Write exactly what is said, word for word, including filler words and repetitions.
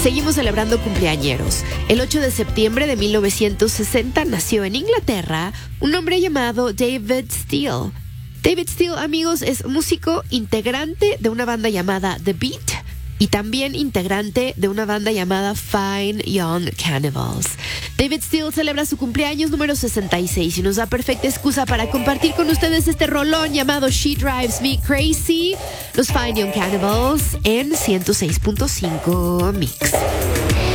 Seguimos celebrando cumpleañeros. El ocho de septiembre de mil novecientos sesenta nació en Inglaterra un hombre llamado David Steele. David Steele, amigos, es músico integrante de una banda llamada The Beat y también integrante de una banda llamada Fine Young Cannibals. David Steele celebra su cumpleaños número sesenta y seis y nos da perfecta excusa para compartir con ustedes este rolón llamado She Drives Me Crazy, los Fine Young Cannibals en ciento seis punto cinco Mix.